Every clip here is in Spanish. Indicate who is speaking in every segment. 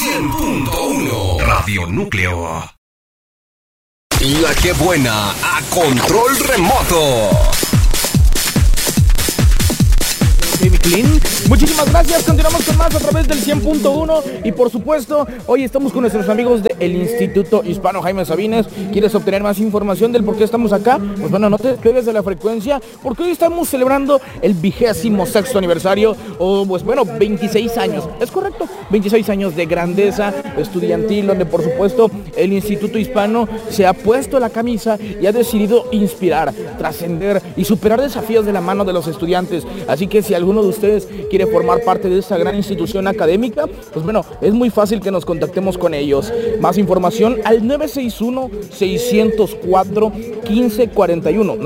Speaker 1: 100.1 Radio Núcleo. La que buena a control remoto.
Speaker 2: Muchísimas gracias, continuamos con más a través del 100.1 y por supuesto hoy estamos con nuestros amigos del Instituto Hispano Jaime Sabines. ¿Quieres obtener más información del por qué estamos acá? Pues bueno, no te despegues de la frecuencia porque hoy estamos celebrando el 26º aniversario o pues bueno, 26 años, es correcto, 26 años de grandeza estudiantil donde por supuesto el Instituto Hispano se ha puesto la camisa y ha decidido inspirar, trascender y superar desafíos de la mano de los estudiantes. Así que si alguno de ustedes quiere formar parte de esta gran institución académica, pues bueno, es muy fácil que nos contactemos con ellos. Más información al 961-604-1541.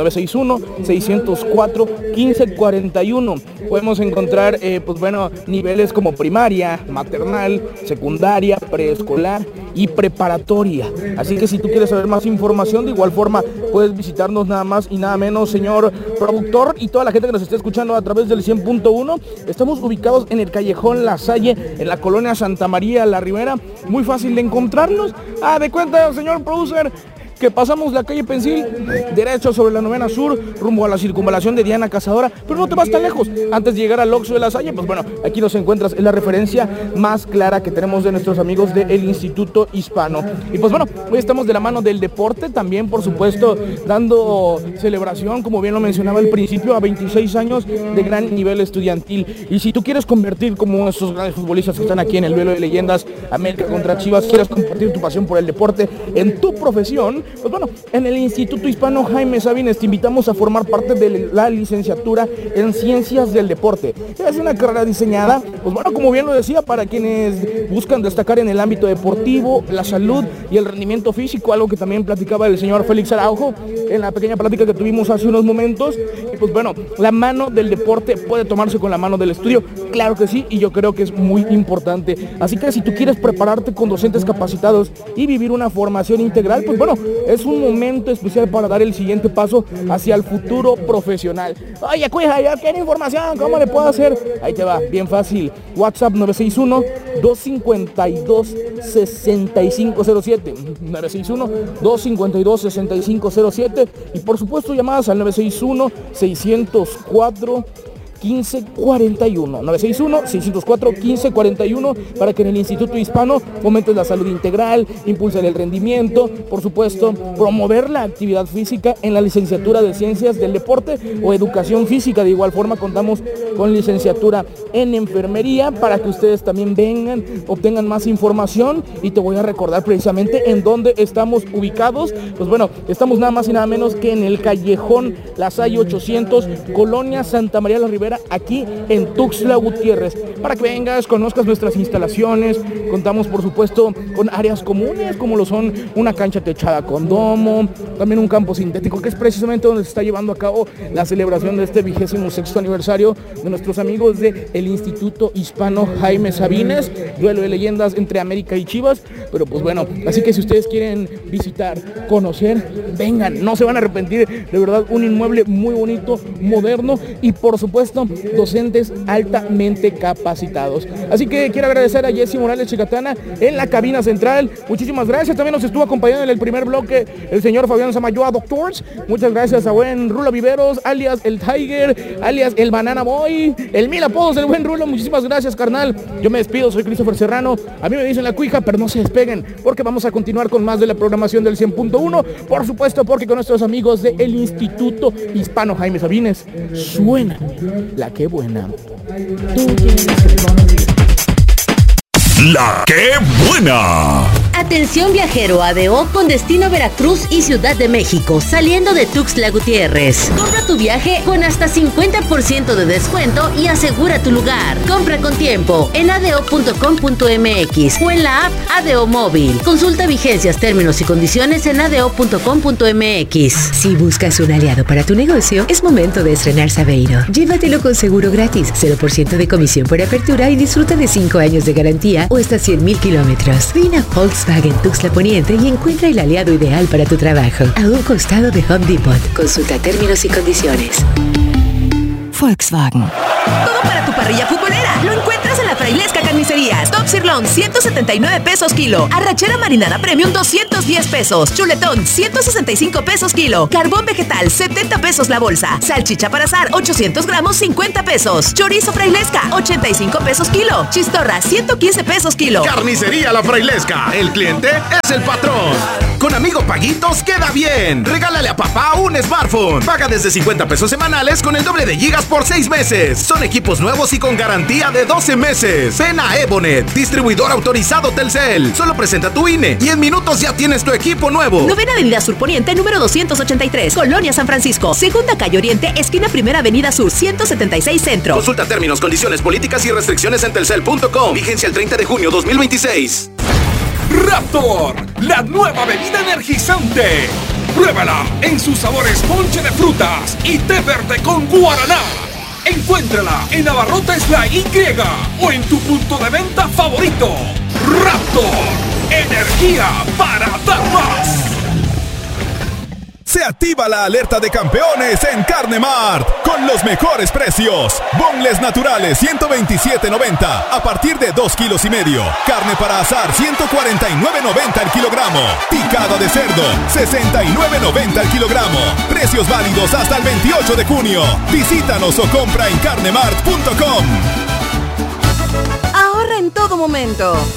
Speaker 2: 961-604-1541. Podemos encontrar, pues bueno, niveles como primaria, maternal, secundaria, preescolar y preparatoria. Así que si tú quieres saber más información, de igual forma puedes visitarnos nada más y nada menos, señor productor y toda la gente que nos está escuchando a través del 100.1. Estamos ubicados en el Callejón La Salle, en la colonia Santa María La Ribera. Muy fácil de encontrarnos. De cuenta, señor producer, que pasamos la calle Pensil, derecho sobre la 9ª Sur, rumbo a la circunvalación de Diana Cazadora, pero no te vas tan lejos. Antes de llegar al Oxxo de La Salle, pues bueno, aquí nos encuentras, es la referencia más clara que tenemos de nuestros amigos del Instituto Hispano. Y pues bueno, hoy estamos de la mano del deporte, también por supuesto dando celebración, como bien lo mencionaba al principio, a 26 años de gran nivel estudiantil. Y si tú quieres convertir como estos grandes futbolistas que están aquí en el duelo de leyendas, América contra Chivas, quieres compartir tu pasión por el deporte en tu profesión, pues bueno, en el Instituto Hispano Jaime Sabines te invitamos a formar parte de la licenciatura en Ciencias del Deporte. Es una carrera diseñada, pues bueno, como bien lo decía, para quienes buscan destacar en el ámbito deportivo, la salud y el rendimiento físico, algo que también platicaba el señor Félix Araujo en la pequeña plática que tuvimos hace unos momentos. Y pues bueno, la mano del deporte puede tomarse con la mano del estudio, claro que sí, y yo creo que es muy importante. Así que si tú quieres prepararte con docentes capacitados y vivir una formación integral, pues bueno, es un momento especial para dar el siguiente paso hacia el futuro profesional. Oye, cuija, yo quiero información, ¿cómo le puedo hacer? Ahí te va, bien fácil. WhatsApp 961-252-6507. 961-252-6507. Y por supuesto llamadas al 961-604 1541, 961-604-1541, para que en el Instituto Hispano fomentes la salud integral, impulsen el rendimiento, por supuesto, promover la actividad física en la licenciatura de Ciencias del Deporte o Educación Física. De igual forma contamos con licenciatura en Enfermería para que ustedes también vengan, obtengan más información, y te voy a recordar precisamente en dónde estamos ubicados. Pues bueno, estamos nada más y nada menos que en el Callejón La Salle 800, Colonia Santa María la Ribera, aquí en Tuxtla Gutiérrez, para que vengas, conozcas nuestras instalaciones. Contamos por supuesto con áreas comunes como lo son una cancha techada con domo, también un campo sintético, que es precisamente donde se está llevando a cabo la celebración de este 26º aniversario de nuestros amigos del Instituto Hispano Jaime Sabines, duelo de leyendas entre América y Chivas. Pero pues bueno, así que si ustedes quieren visitar, conocer, vengan, no se van a arrepentir, de verdad, un inmueble muy bonito, moderno y por supuesto docentes altamente capacitados. Así que quiero agradecer a Jessy Morales Chicatana en la cabina central. Muchísimas gracias. También nos estuvo acompañando en el primer bloque el señor Fabián Samayoa Doctors. Muchas gracias a buen Rulo Viveros, alias el Tiger, alias el Banana Boy, el mil apodos del buen Rulo. Muchísimas gracias, carnal. Yo me despido, soy Christopher Serrano. A mí me dicen la cuija, pero no se despeguen, porque vamos a continuar con más de la programación del 100.1. Por supuesto, porque con nuestros amigos del Instituto Hispano Jaime Sabines suena la que buena.
Speaker 1: La que buena.
Speaker 3: Atención viajero ADO con destino Veracruz y Ciudad de México, saliendo de Tuxtla Gutiérrez. Compra tu viaje con hasta 50% de descuento y asegura tu lugar. Compra con tiempo en ado.com.mx o en la app ADO Móvil. Consulta vigencias, términos y condiciones en ado.com.mx.
Speaker 4: Si buscas un aliado para tu negocio, es momento de estrenar Saveiro. Llévatelo con seguro gratis, 0% de comisión por apertura y disfruta de 5 años de garantía o hasta 100,000 kilómetros. Ven a Volkswagen Tuxtla Poniente y encuentra el aliado ideal para tu trabajo, a un costado de Home Depot. Consulta términos y condiciones. Volkswagen.
Speaker 5: Todo para tu parrilla futbolera lo encuentras en la franquicia Frailesca Carnicerías. Top Sirloin, 179 pesos kilo. Arrachera marinada premium, 210 pesos. Chuletón, 165 pesos kilo. Carbón vegetal, 70 pesos la bolsa. Salchicha para asar, 800 gramos, 50 pesos. Chorizo Frailesca, 85 pesos kilo. Chistorra, 115 pesos kilo.
Speaker 1: Carnicería La Frailesca. El cliente es el patrón. Con Amigo Paguitos queda bien. Regálale a papá un smartphone. Paga desde 50 pesos semanales con el doble de gigas por 6 meses. Son equipos nuevos y con garantía de 12 meses. Ven a Ebonet, distribuidor autorizado Telcel. Solo presenta tu INE y en minutos ya tienes tu equipo nuevo.
Speaker 5: Novena Avenida Sur Poniente, número 283, Colonia San Francisco. Segunda Calle Oriente, esquina Primera Avenida Sur, 176 Centro.
Speaker 1: Consulta términos, condiciones, políticas y restricciones en telcel.com. Vigencia el 30 de junio 2026.
Speaker 6: Raptor, la nueva bebida energizante. Pruébala en sus sabores ponche de frutas y té verde con guaraná. Encuéntrala en Abarrotes La Y o en tu punto de venta favorito. Raptor, energía para dar más.
Speaker 7: Se activa la alerta de campeones en Carne Mart con los mejores precios. Boneless naturales 127.90 a partir de 2,5 kilos. Carne para asar 149.90 el kilogramo. Picada de cerdo 69.90 el kilogramo. Precios válidos hasta el 28 de junio. Visítanos o compra en carnemart.com.
Speaker 5: Ahorra en todo momento.